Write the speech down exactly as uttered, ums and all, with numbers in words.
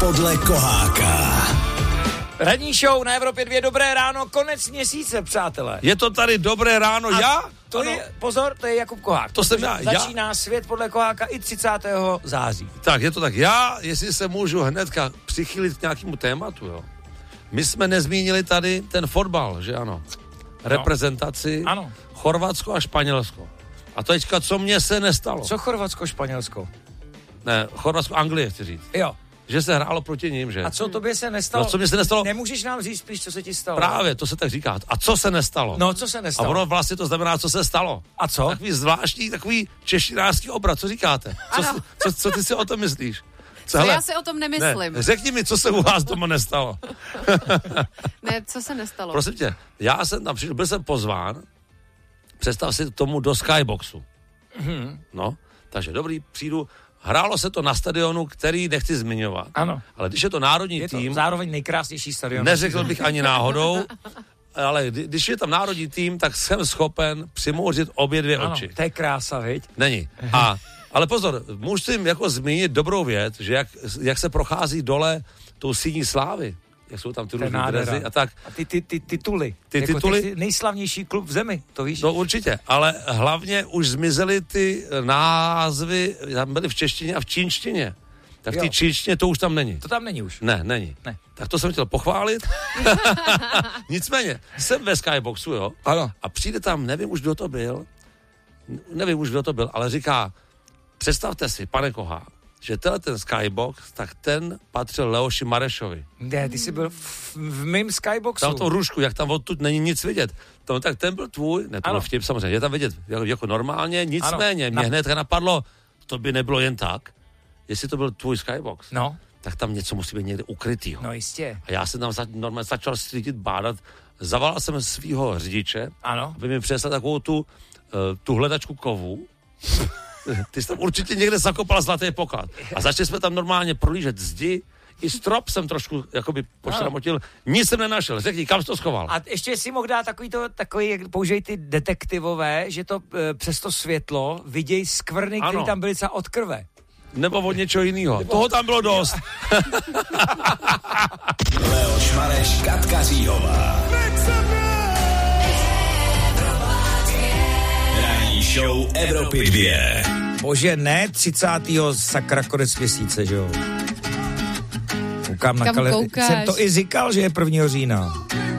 podle Koháka. Ranní show na Evropě dva, dobré ráno, konec měsíce, přátelé. Je to tady dobré ráno, A já? To ano. je, pozor, to je Jakub Kohák. To jsem já, já. Začíná svět podle Koháka i třicátého září. Tak, je to tak. Já, jestli se můžu hnedka přichylit k nějakému tématu, jo. My jsme nezmínili tady ten fotbal, že ano? Reprezentaci. Ano. Chorvatsko a Španělsko. A teďka, co mně se nestalo? Co Chorvatsko, Španělsko? Ne, Chorvatsko, Anglie, chci říct. Jo. Že se hrálo proti ním, že? A co tobě se nestalo? No, co mě se nestalo? Nemůžeš nám říct spíš, co se ti stalo? Právě, to se tak říká. A co se nestalo? No, co se nestalo? A ono vlastně to znamená, co se stalo. A co? Takový zvláštní, takový češtinářský obrat, co říkáte? Co, Ano. co, co ty si o tom myslíš? Co já si o tom nemyslím. Ne, řekni mi, co se u vás doma nestalo. Ne, co se nestalo? Prosím tě, já jsem tam přišel, byl jsem pozván, představ si tomu do Skyboxu. Mhm. No, takže dobrý, přijdu, hrálo se to na stadionu, který nechci zmiňovat. Ano. Ale když je to národní Je to tým, zároveň nejkrásnější stadion. neřekl bych ani náhodou, ale kdy- když je tam národní tým, tak jsem schopen přimouřit obě dvě Ano, oči. to je krása, viď? Není. A, ale pozor, musím jako zmínit dobrou věc, že jak, jak se prochází dole tou síní slávy, jak jsou tam ty To je různé nádhera. drezy a tak. A ty, ty, ty tituly. Ty jako tituly? Ty, ty nejslavnější klub v zemi, to víš? No určitě, ale hlavně už zmizely ty názvy, tam byly v češtině a v čínštině. Tak v té Jo. čínštině to už tam není. To tam není už. Ne, není. Ne. Tak to jsem chtěl pochválit. Nicméně, jsem ve Skyboxu, jo. Ano. A přijde tam, nevím už, kdo to byl, nevím už, kdo to byl, ale říká, představte si, pane Kohá, že tenhle ten Skybox, tak ten patřil Leoši Marešovi. Ne, ty jsi byl v, v mým Skyboxu. Tam v tom růžku, jak tam odtud není nic vidět. To, tak ten byl tvůj, ne, to Ano. byl vtip samozřejmě, je tam vidět jako, jako normálně, nicméně, Ano. mě Na- hnedka napadlo, to by nebylo jen tak, jestli to byl tvůj Skybox, No, tak tam něco musí být někde ukrytýho. no jistě. A já jsem tam za, normálně začal svítit, bádat, zavolal jsem svého řidiče, Ano. aby mi přinesl takovou tu, uh, tu hledačku kovů. Ty jsi tam určitě někde zakopal zlatý poklad. A začali jsme tam normálně prolížet zdi, i strop jsem trošku jakoby pošramotil, nic jsem nenašel. Řekni, kam jsi to schoval? A ještě si mohl dát takový to, takový, jak použij ty detektivové, že to e, přes to světlo vidějí skvrny, které Ano. tam byly třeba od krve. Nebo od něčeho jiného. Toho tam bylo dost. Leoš Mareš, Katka Říhová. Ranní show Evropy dva. Bože, ne, třicátého sakra konec měsíce, že jo? Koukám na Kam kalendář. koukáš? Jsem to i říkal, že je prvního října.